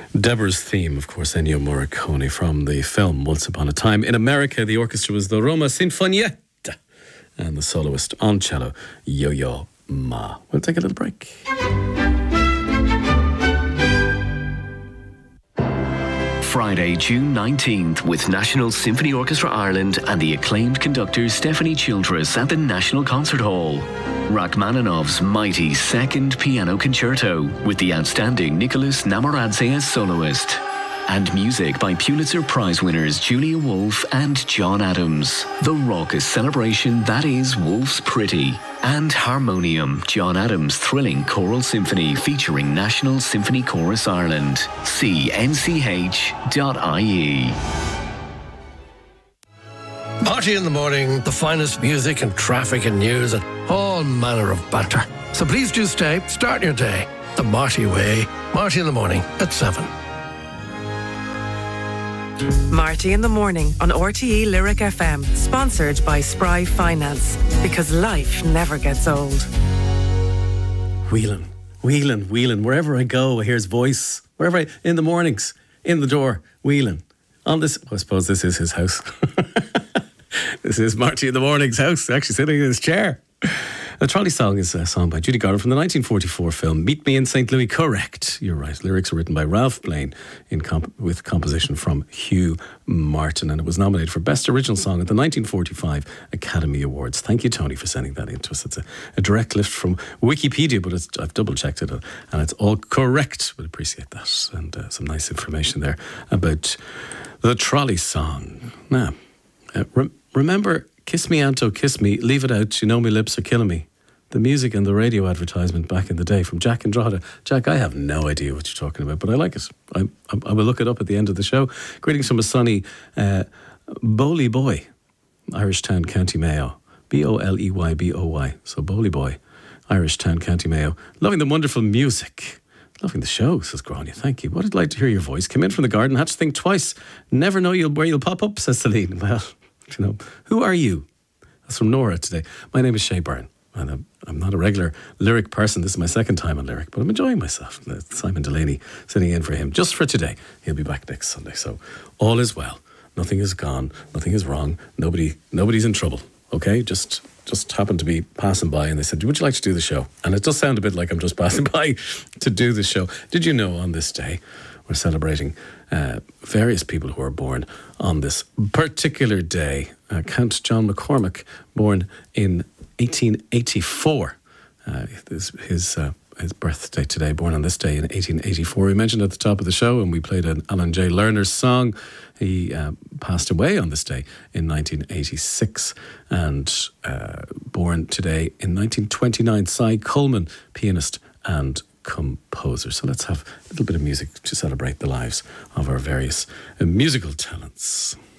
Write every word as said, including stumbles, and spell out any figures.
Deborah's theme, of course, Ennio Morricone from the film Once Upon a Time in America. The orchestra was the Roma Sinfonietta and the soloist on cello, Yo-Yo Ma. We'll take a little break. Friday, June nineteenth, with National Symphony Orchestra Ireland and the acclaimed conductor Stephanie Childress at the National Concert Hall. Rachmaninoff's mighty Second Piano Concerto with the outstanding Nicholas Namoradze as soloist. And music by Pulitzer Prize winners Julia Wolfe and John Adams. The raucous celebration that is Wolfe's Pretty. And Harmonium, John Adams' thrilling choral symphony featuring National Symphony Chorus Ireland. See n c h dot i e. Marty in the morning, the finest music and traffic and news and all manner of banter. So please do stay, start your day the Marty way. Marty in the morning at seven. Marty in the morning on R T E Lyric F M, sponsored by Spry Finance, because life never gets old. Wheeling, wheeling, wheeling. Wherever I go, I hear his voice. Wherever I, in the mornings, in the door, wheeling. On this, well, I suppose this is his house. This is Marty in the morning's house, actually sitting in his chair. The Trolley Song is a song by Judy Garland from the nineteen forty-four film Meet Me in Saint Louis. Correct, you're right. Lyrics were written by Ralph Blaine in comp- with composition from Hugh Martin, and it was nominated for Best Original Song at the nineteen forty-five Academy Awards. Thank you, Tony, for sending that in to us. It's a, a direct lift from Wikipedia, but it's, I've double-checked it, and it's all correct. We'd appreciate that. And uh, some nice information there about the Trolley Song. Now, uh, re- remember... Kiss me, Anto, kiss me, leave it out, you know me lips are killing me. The music and the radio advertisement back in the day from Jack and Drogheda. Jack, I have no idea what you're talking about, but I like it. I, I, I will look it up at the end of the show. Greetings from a sunny uh, Bowley Boy, Irish Town, County Mayo. B O L E Y B O Y. So Bowley Boy, Irish Town, County Mayo. Loving the wonderful music. Loving the show, says Grania. Thank you. What I'd like to hear your voice. Come in from the garden, had to think twice. Never know you'll, where you'll pop up, says Celine. Well... You know, who are you? That's from Nora today. My name is Shay Byrne, and I'm, I'm not a regular lyric person. This is my second time on lyric, but I'm enjoying myself. Simon Delaney sitting in for him just for today. He'll be back next Sunday. So all is well. Nothing is gone. Nothing is wrong. Nobody, nobody's in trouble. Okay, just just happened to be passing by, and they said, "Would you like to do the show?" And it does sound a bit like I'm just passing by to do the show. Did you know on this day we're celebrating uh, various people who are born on this particular day? Uh, Count John McCormack, born in eighteen eighty-four. Uh, his his, uh, his birthday today, born on this day in eighteen eighty-four. We mentioned at the top of the show, and we played an Alan J. Lerner's song. He uh, passed away on this day in nineteen eighty-six, and uh, born today in nineteen twenty-nine, Cy Coleman, pianist and composer. So let's have a little bit of music to celebrate the lives of our various uh, musical talents.